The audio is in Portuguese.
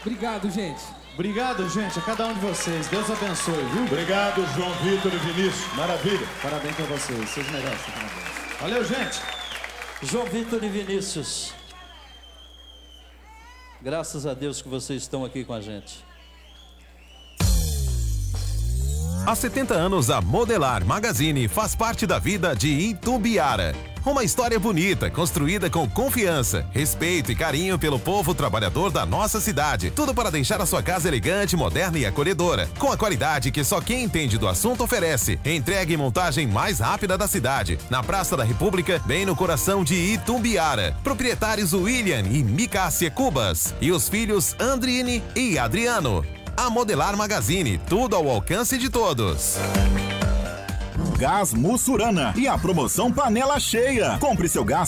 Obrigado, gente. Obrigado, gente, a cada um de vocês. Deus abençoe, viu? Obrigado, João Vitor e Vinícius. Maravilha. Parabéns pra vocês. Vocês merecem parabéns. Valeu, gente. João Vitor e Vinícius. Graças a Deus que vocês estão aqui com a gente. Há 70 anos, a Modelar Magazine faz parte da vida de Itumbiara. Uma história bonita, construída com confiança, respeito e carinho pelo povo trabalhador da nossa cidade. Tudo para deixar a sua casa elegante, moderna e acolhedora. Com a qualidade que só quem entende do assunto oferece. Entregue e montagem mais rápida da cidade. Na Praça da República, bem no coração de Itumbiara. Proprietários William e Micácia Cubas. E os filhos Andrine e Adriano. A Modelar Magazine, tudo ao alcance de todos. Gás Mussurana e a promoção Panela Cheia. Compre seu gás